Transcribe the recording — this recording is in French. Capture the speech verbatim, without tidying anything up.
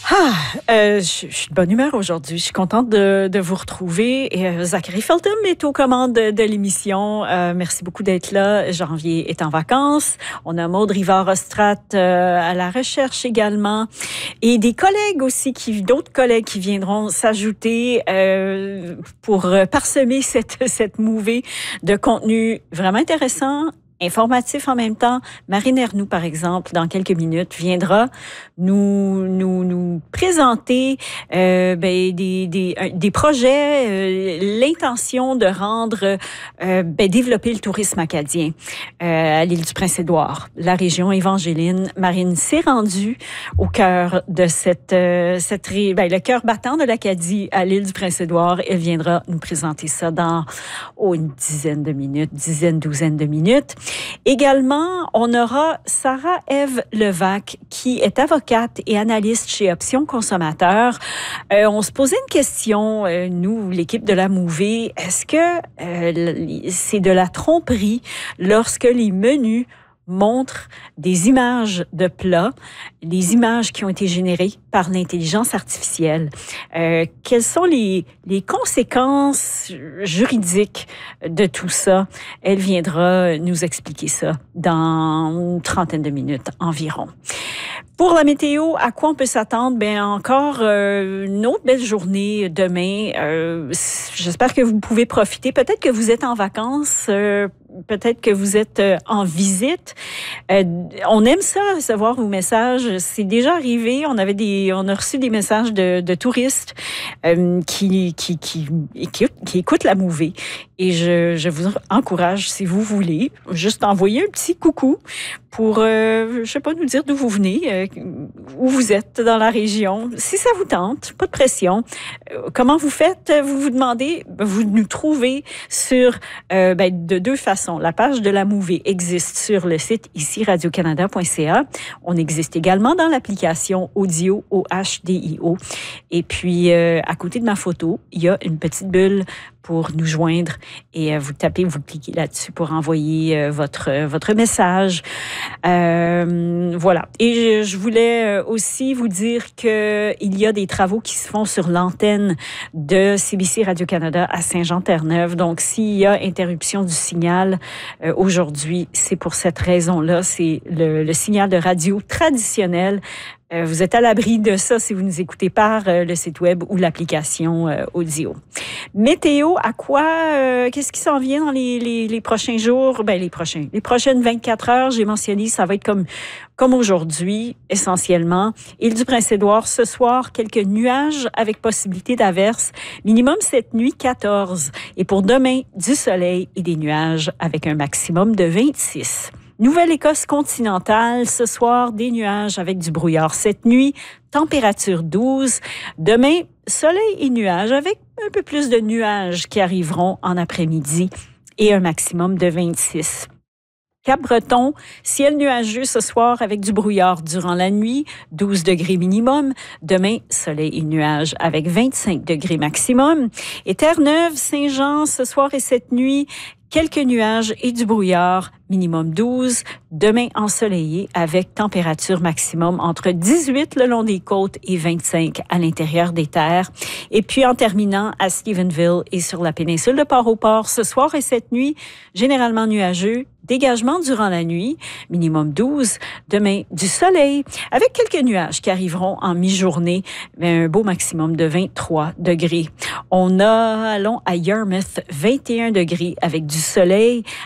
Ah, euh, je, je suis de bonne humeur aujourd'hui. Je suis contente de, de vous retrouver. Et, euh, Zachary Feltham est aux commandes de, de l'émission. Euh, merci beaucoup d'être là. Janvier est en vacances. On a Maude Rivard-Ostrat euh, à la recherche également. Et des collègues aussi, qui, d'autres collègues qui viendront s'ajouter euh, pour parsemer cette, cette mouvée de contenu vraiment intéressant, informatif en même temps. Marine Ernoult, par exemple, dans quelques minutes, viendra nous nous nous présenter euh, ben, des des des projets, euh, l'intention de rendre euh, ben, développer le tourisme acadien euh, à l'île du Prince-Édouard, la région évangéline. Marine s'est rendue au cœur de cette euh, cette ben, le cœur battant de l'Acadie à l'île du Prince-Édouard. Elle viendra nous présenter ça dans oh, une dizaine de minutes, dizaine douzaine de minutes. Également, on aura Sarah-Ève Levac, qui est avocate et analyste chez Options Consommateurs. Euh, on se posait une question, euh, nous, l'équipe de la Mouvée, est-ce que euh, c'est de la tromperie lorsque les menus montrent des images de plats, les images qui ont été générées par l'intelligence artificielle? Euh, quelles sont les, les conséquences juridiques de tout ça? Elle viendra nous expliquer ça dans une trentaine de minutes environ. Pour la météo, à quoi on peut s'attendre? Bien, encore euh, une autre belle journée demain. Euh, j'espère que vous pouvez profiter. Peut-être que vous êtes en vacances, euh, peut-être que vous êtes euh, en visite. Euh, on aime ça, recevoir vos messages. C'est déjà arrivé. On avait des, on a reçu des messages de, de touristes euh, qui, qui, qui, qui, qui écoutent la Mouvée. Et je, je vous encourage, si vous voulez, juste envoyer un petit coucou pour, euh, je sais pas, nous dire d'où vous venez, euh, où vous êtes dans la région. Si ça vous tente, pas de pression. Euh, comment vous faites? Vous vous demandez, vous nous trouvez sur, euh, ben, de deux façons. La page de la Mouvée existe sur le site ici, radio canada point c a. On existe également dans l'application audio, O H D I O. Et puis, euh, à côté de ma photo, il y a une petite bulle pour nous joindre et euh, vous tapez, vous cliquez là-dessus pour envoyer euh, votre euh, votre message. Euh, voilà. Et je, je voulais aussi vous dire que il y a des travaux qui se font sur l'antenne de C B C Radio-Canada à Saint-Jean-Terre-Neuve. Donc, s'il y a interruption du signal euh, aujourd'hui, c'est pour cette raison-là. C'est le, le signal de radio traditionnel. Euh, vous êtes à l'abri de ça si vous nous écoutez par euh, le site web ou l'application euh, audio. Météo, à quoi? Euh, qu'est-ce qui s'en vient dans les, les, les prochains jours? Ben, les prochains, les prochaines vingt-quatre heures, j'ai mentionné, ça va être comme, comme aujourd'hui, essentiellement. Île du Prince-Édouard, ce soir, quelques nuages avec possibilité d'averses. Minimum cette nuit, quatorze. Et pour demain, du soleil et des nuages avec un maximum de vingt-six. Nouvelle-Écosse continentale, ce soir, des nuages avec du brouillard. Cette nuit, température douze. Demain, soleil et nuages avec un peu plus de nuages qui arriveront en après-midi et un maximum de vingt-six. Cap-Breton, ciel nuageux ce soir avec du brouillard durant la nuit, douze degrés minimum. Demain, soleil et nuages avec vingt-cinq degrés maximum. Et Terre-Neuve, Saint-Jean, ce soir et cette nuit, quelques nuages et du brouillard, minimum douze. Demain, ensoleillé avec température maximum entre dix-huit le long des côtes et vingt-cinq à l'intérieur des terres. Et puis, en terminant à Stephenville et sur la péninsule de Port-au-Port, ce soir et cette nuit, généralement nuageux, dégagement durant la nuit, minimum douze. Demain, du soleil avec quelques nuages qui arriveront en mi-journée, mais un beau maximum de vingt-trois degrés. On a, allons à Yarmouth, vingt et un degrés avec du soleil.